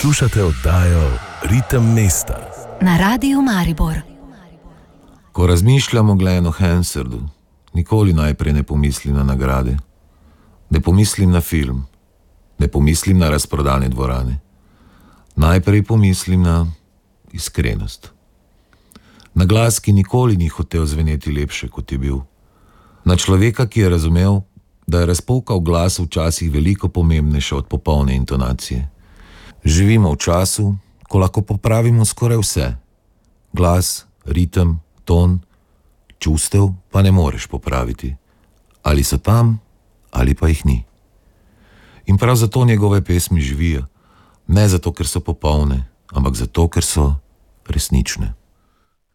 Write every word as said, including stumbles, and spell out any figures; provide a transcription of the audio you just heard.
Poslušate oddajo Ritem mesta na Radiu Maribor. Ko razmišljam o Glenu Hansardu, nikoli najprej ne pomislim na nagrade. Ne pomislim na film, ne pomislim na razprodane dvorane. Najprej pomislim na iskrenost. Na glas, ki nikoli ni hotel zveneti lepše, kot je bil. Na človeka, ki je razumel, da je razpolkal glas včasih veliko pomembnejša od popolne intonacije. Živimo v času, ko lahko popravimo skoraj vse. Glas, ritem, ton, čustev pa ne moreš popraviti. Ali so tam, ali pa jih ni. In prav zato njegove pesmi živijo. Ne zato, ker so popolne, ampak zato, ker so resnične.